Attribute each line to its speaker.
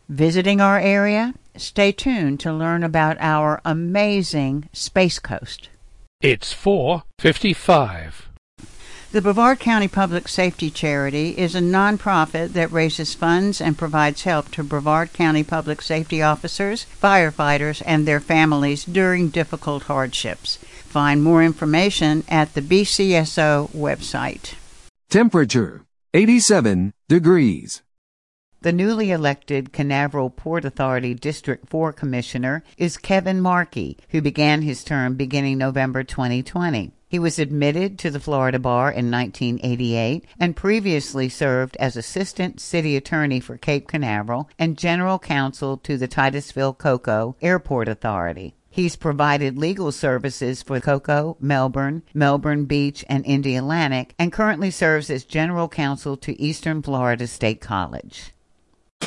Speaker 1: Visiting our area? Stay tuned to learn about our amazing Space Coast.
Speaker 2: It's 4:55.
Speaker 1: The Brevard County Public Safety Charity is a nonprofit that raises funds and provides help to Brevard County public safety officers, firefighters, and their families during difficult hardships. Find more information at the BCSO website.
Speaker 3: Temperature 87 degrees.
Speaker 1: The newly elected Canaveral Port Authority District 4 Commissioner is Kevin Markey, who began his term beginning November 2020. He was admitted to the Florida Bar in 1988 and previously served as Assistant City Attorney for Cape Canaveral and General Counsel to the Titusville Cocoa Airport Authority. He's provided legal services for Cocoa, Melbourne, Melbourne Beach, and Indialantic, and currently serves as General Counsel to Eastern Florida State College.